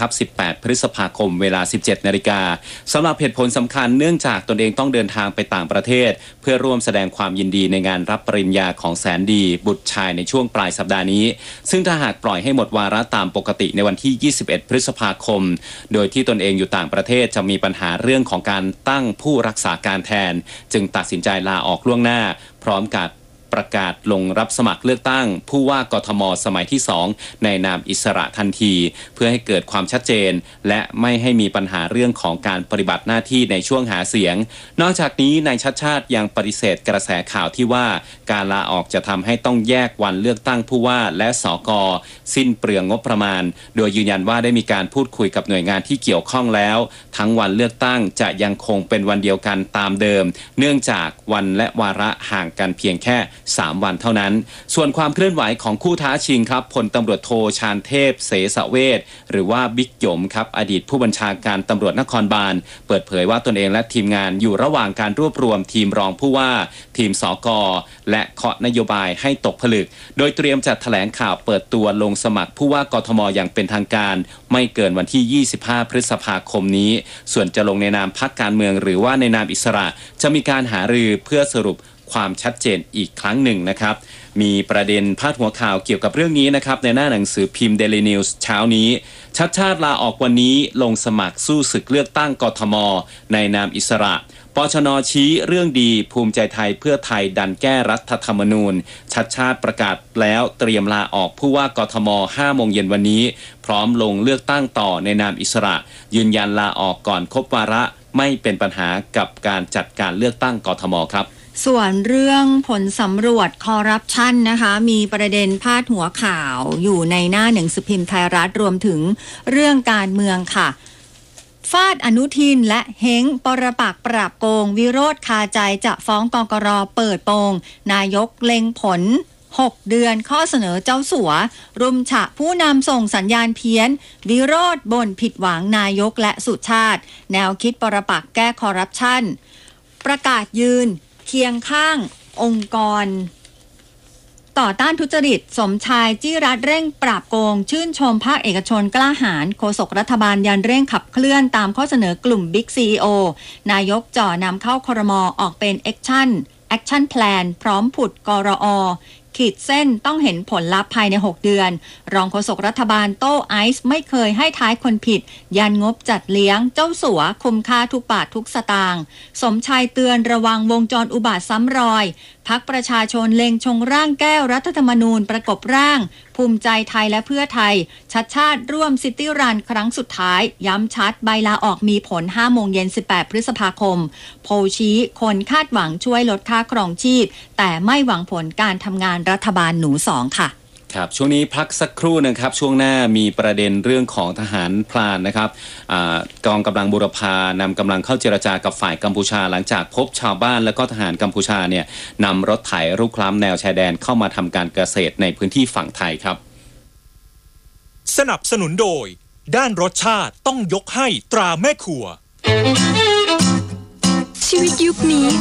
ครับ18 พฤษภาคมเวลา 17 นาฬิกาสำหรับเหตุผลสำคัญเนื่องจากตนเองต้องเดินทางไปต่างประเทศเพื่อร่วมแสดงความยินดีในงานรับปริญญาของแสนดีบุตรชายในช่วงปลายสัปดาห์นี้ซึ่งถ้าหากปล่อยให้หมดวาระตามปกติในวันที่ 21 พฤษภาคมโดยที่ตนเองอยู่ต่างประเทศจะมีปัญหาเรื่องของการตั้งผู้รักษาการแทนจึงตัดสินใจลาออกล่วงหน้าพร้อมกับประกาศลงรับสมัครเลือกตั้งผู้ว่ากทมสมัยที่2ในนามอิสระทันทีเพื่อให้เกิดความชัดเจนและไม่ให้มีปัญหาเรื่องของการปฏิบัติหน้าที่ในช่วงหาเสียงนอกจากนี้นายชัชชาติยังปฏิเสธกระแสข่าวที่ว่าการลาออกจะทำให้ต้องแยกวันเลือกตั้งผู้ว่าและสก.สิ้นเปลืองงบประมาณโดยยืนยันว่าได้มีการพูดคุยกับหน่วยงานที่เกี่ยวข้องแล้วทั้งวันเลือกตั้งจะยังคงเป็นวันเดียวกันตามเดิมเนื่องจากวันและวาระห่างกันเพียงแค่3 วันเท่านั้นส่วนความเคลื่อนไหวของคู่ท้าชิงครับพลตำรวจโทชาญเทพเสสเวชหรือว่าบิ๊กหยมครับอดีตผู้บัญชาการตำรวจนครบาลเปิดเผยว่าตนเองและทีมงานอยู่ระหว่างการรวบรวมทีมรองผู้ว่าทีมสก.และเคาะนโยบายให้ตกผลึกโดยเตรียมจัดแถลงข่าวเปิดตัวลงสมัครผู้ว่ากทมอย่างเป็นทางการไม่เกินวันที่25 พฤษภาคมนี้ส่วนจะลงในนามพรรคการเมืองหรือว่าในนามอิสระจะมีการหารือเพื่อสรุปความชัดเจนอีกครั้งหนึ่งนะครับมีประเด็นพาดหัวข่าวเกี่ยวกับเรื่องนี้นะครับในหน้าหนังสือพิมพ์ Daily News เช้านี้ชัดชาติลาออกวันนี้ลงสมัครสู้ศึกเลือกตั้งกทมในนามอิสระปชน.ชี้เรื่องดีภูมิใจไทยเพื่อไทยดันแก้รัฐธรรมนูญชัดชาติประกาศแล้วเตรียมลาออกผู้ว่ากทม 5 โมงเย็นวันนี้พร้อมลงเลือกตั้งต่อในนามอิสระยืนยันลาออกก่อนครบวาระไม่เป็นปัญหากับการจัดการเลือกตั้งกทมครับส่วนเรื่องผลสำรวจคอร์รัปชันนะคะมีประเด็นพาดหัวข่าวอยู่ในหน้าหนังสือพิมพ์ไทยรัฐรวมถึงเรื่องการเมืองค่ะฟาดอนุทินและเฮ้งปรปักษ์ปราบโกงวิโรธคาใจจะฟ้องกกร.เปิดโปงนายกเล็งผล6 เดือนข้อเสนอเจ้าสัวรุมฉะผู้นำส่งสัญญาณเพี้ยนวิโรธบ่นผิดหวังนายกและสุชาติแนวคิดปรปักษ์แก้คอร์รัปชันประกาศยืนเคียงข้างองค์กรต่อต้านทุจริตสมชายจี้รัฐเร่งปราบโกงชื่นชมภาคเอกชนกล้าหาญโฆษกรัฐบาลยันเร่งขับเคลื่อนตามข้อเสนอกลุ่มบิ๊กซีอีโอนายกจ่อนำเข้าครม.ออกเป็นแอคชั่นแพลนพร้อมผุดกรอ.ขีดเส้นต้องเห็นผลลัพธ์ภายใน6 เดือนรองโฆษกรัฐบาลโต้ไอซ์ไม่เคยให้ท้ายคนผิดยันงบจัดเลี้ยงเจ้าสัวคุมค่าทุกบาททุกสตางค์สมชายเตือนระวังวงจรอุบาทซ้ำรอยพรรคประชาชนเล็งชงร่างแก้รัฐธรรมนูญประกบร่างภูมิใจไทยและเพื่อไทยชัดชาติร่วมซิตี้รันครั้งสุดท้ายย้ำชัดใบลาออกมีผล 5 โมงเย็น 18 พฤษภาคมโพลชี้คนคาดหวังช่วยลดค่าครองชีพแต่ไม่หวังผลการทำงานรัฐบาลหนู2ค่ะครับช่วงนี้พักสักครู่นะครับช่วงหน้ามีประเด็นเรื่องของทหารพรานนะครับกองกำลังบูรพานำกำลังเข้าเจรจากับฝ่ายกัมพูชาหลังจากพบชาวบ้านและก็ทหารกัมพูชาเนี่ยนำรถไถรุกล้ำแนวชายแดนเข้ามาทำการเกษตรในพื้นที่ฝั่งไทยครับสนับสนุนโดยด้านรสชาติต้องยกให้ตราแม่ครัวชีวิตยุคนี้